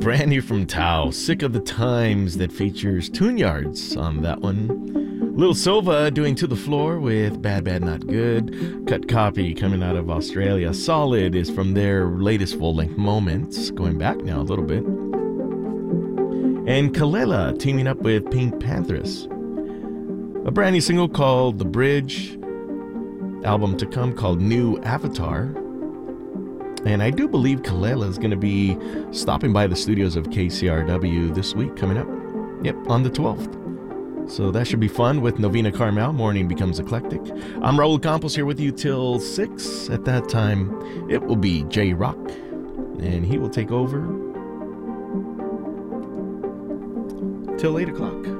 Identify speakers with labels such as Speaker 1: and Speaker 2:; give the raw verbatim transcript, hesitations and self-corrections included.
Speaker 1: brand new from Tao. Sick of the Times that features Tune Yards on that one. Lil Silva doing To the Floor with Bad Bad Not Good. Cut Copy coming out of Australia. Solid is from their latest full-length Moments, going back now a little bit. And Kalela teaming up with Pink Panthers. A brand new single called The Bridge. Album to come called New Avatar. And I do believe Kalela is going to be stopping by the studios of K C R W this week coming up. Yep, on the twelfth. So that should be fun with Novena Carmel. Morning Becomes Eclectic. I'm Raul Campos here with you till six. At that time, it will be J-Rock. And he will take over till eight o'clock.